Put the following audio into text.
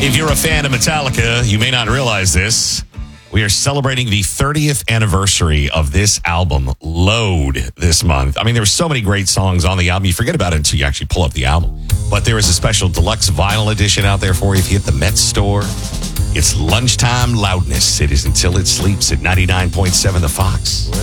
If you're a fan of Metallica, you may not realize this. We are celebrating the 30th anniversary of this album, Load, this month. I mean, there were so many great songs on the album. You forget about it until you actually pull up the album. But there is a special deluxe vinyl edition out there for you if you hit the Met store. It's Lunchtime Loudness. It is Until It Sleeps at 99.7 The Fox.